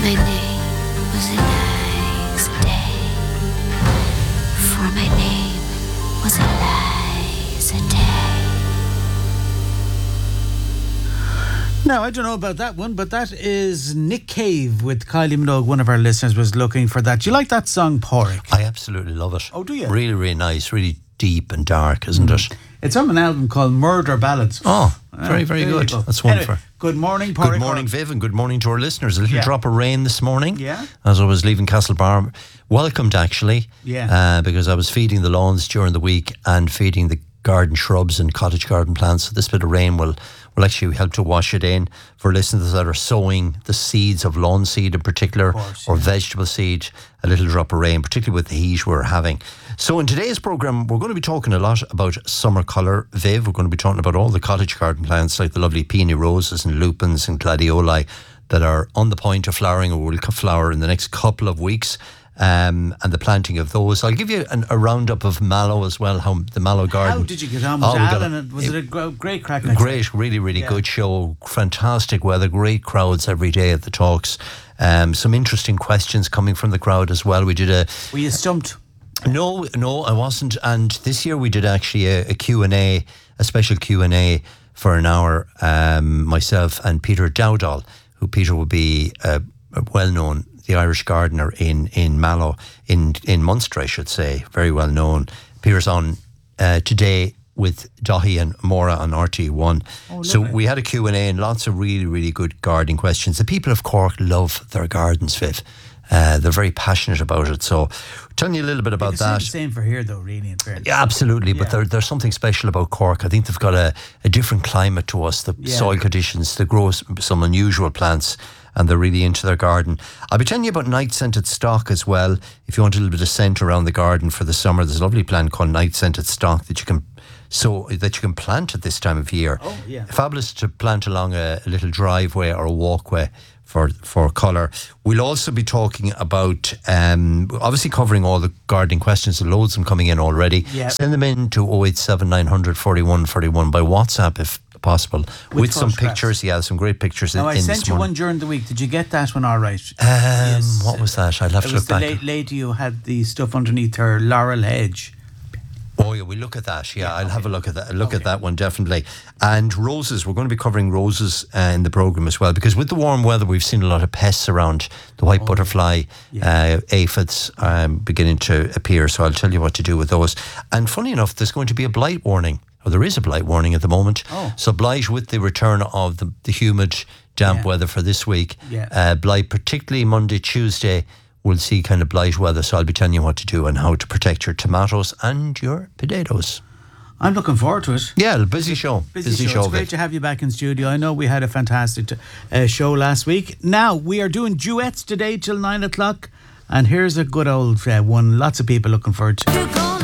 my name was Eliza Day. For my name was Eliza Day. Now, I don't know about that one, but that is Nick Cave with Kylie Minogue. One of our listeners was looking for that. Do you like that song, Porrick? I absolutely love it. Oh, do you? Really, really nice. Really deep and dark, isn't it? It's from an album called Murder Ballads. Oh, very, very good. That's wonderful. Anyway, good morning, Porrick. Good morning, Viv, and good morning to our listeners. A little drop of rain this morning. Yeah. As I was leaving Castlebar. Welcomed, actually. Yeah. Because I was feeding the lawns during the week and feeding the garden shrubs and cottage garden plants. So this bit of rain will actually help to wash it in for listeners that are sowing the seeds of lawn seed in particular, or vegetable seed. A little drop of rain, particularly with the heat we're having. So in today's programme, we're going to be talking a lot about summer colour, Viv. We're going to be talking about all the cottage garden plants like the lovely peony roses and lupins and gladioli that are on the point of flowering or will flower in the next couple of weeks. And the planting of those. I'll give you a roundup of mallow as well, how the mallow garden. How did you get on with Alan? Was it a great crack? Great, really, really good show. Fantastic weather, great crowds every day at the talks. Some interesting questions coming from the crowd as well. We did Were you stumped? No, I wasn't. And this year we did actually a Q&A, a special Q&A for an hour. Myself and Peter Dowdall, who Peter will be a well-known, the Irish gardener in Mallow, in Munster, I should say, very well known. Peter's on today with Dahi and Maura on RT1. So we had a Q&A and lots of really, really good gardening questions. The people of Cork love their gardens, Viv. They're very passionate about it. So telling you a little bit about that. It's the same for here, though, really, in fairness. Yeah, absolutely. But there's something special about Cork. I think they've got a different climate to us. The soil conditions, they grow some unusual plants, and they're really into their garden. I'll be telling you about night scented stock as well. If you want a little bit of scent around the garden for the summer, there's a lovely plant called night scented stock that you can plant at this time of year. Oh, yeah. Fabulous to plant along a little driveway or a walkway for colour. We'll also be talking about, obviously covering all the gardening questions. There's loads of them coming in already. Yep. Send them in to 087 900 41 41 by WhatsApp if possible, with some pictures. Yeah, some great pictures. Now, I sent you one during the week. Did you get that one all right? Yes. What was that? I'll have to look back. It was the lady who had the stuff underneath her laurel hedge. Oh yeah, we look at that. Yeah, I'll have a look at that. At that one definitely. And roses, we're going to be covering roses in the programme as well, because with the warm weather, we've seen a lot of pests around. The white butterfly, aphids beginning to appear. So I'll tell you what to do with those. And funny enough, there's going to be a blight warning. Or there is a blight warning at the moment. So blight with the return of the humid, damp weather for this week. Blight, particularly Monday, Tuesday, we'll see kind of blight weather. So I'll be telling you what to do and how to protect your tomatoes and your potatoes. I'm looking forward to it. Yeah, busy show. Busy show. It's great to have you back in studio. I know we had a fantastic show last week. Now, we are doing duets today till 9 o'clock. And here's a good old one. Lots of people looking forward to.